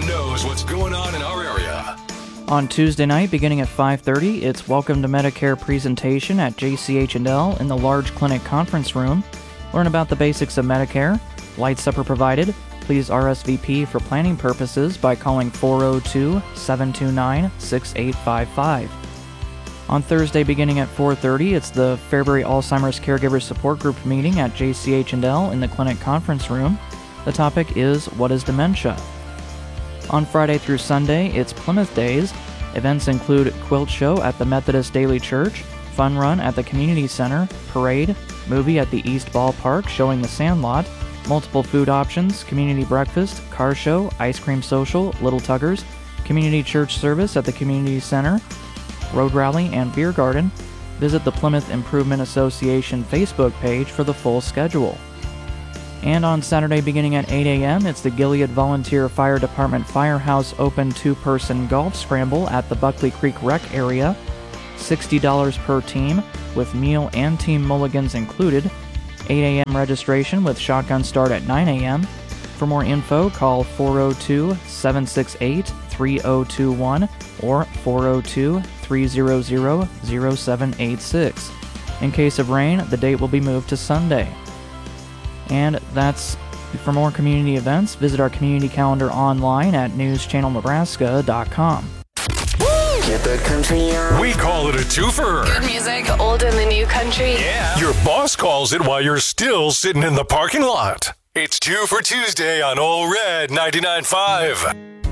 knows what's going on in our area. On Tuesday night, beginning at 5:30, it's Welcome to Medicare presentation at JCH&L in the large clinic conference room. Learn about the basics of Medicare. Light supper provided. Please RSVP for planning purposes by calling 402-729-6855. On Thursday, beginning at 4:30, it's the Fairbury Alzheimer's Caregiver Support Group meeting at JCH&L in the clinic conference room. The topic is, what is dementia? On Friday through Sunday, it's Plymouth Days. Events include quilt show at the Methodist Daily Church, fun run at the Community Center, parade, movie at the East Ballpark showing The Sandlot, multiple food options, community breakfast, car show, ice cream social, Little Tuggers, community church service at the Community Center, road rally, and beer garden. Visit the Plymouth Improvement Association Facebook page for the full schedule. And on Saturday beginning at 8 a.m., it's the Gilead Volunteer Fire Department Firehouse Open 2-person golf scramble at the Buckley Creek Rec area. $60 per team, with meal and team mulligans included. 8 a.m. registration with shotgun start at 9 a.m. For more info, call 402-768-3021 or 402-300-0786. In case of rain, the date will be moved to Sunday. And that's for more community events. Visit our community calendar online at newschannelnebraska.com. Get that country on. We call it a twofer. Good music, old and the new country. Yeah. Your boss calls it while you're still sitting in the parking lot. It's 2 for Tuesday on Old Red 99.5.